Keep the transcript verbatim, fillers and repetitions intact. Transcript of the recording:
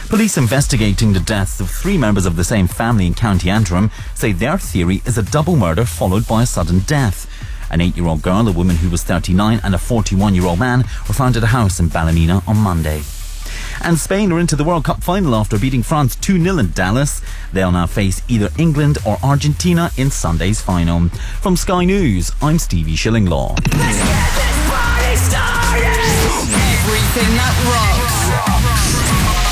Police investigating the deaths of three members of the same family in County Antrim say their theory is a double murder followed by a sudden death. An eight-year-old girl, a woman who was thirty-nine and a forty-one-year-old man were found at a house in Ballymena on Monday. And Spain are into the World Cup final after beating France two nil in Dallas. They'll now face either England or Argentina in Sunday's final. From Sky News, I'm Stevie Shillinglaw. Let's get this party started! Everything that rocks.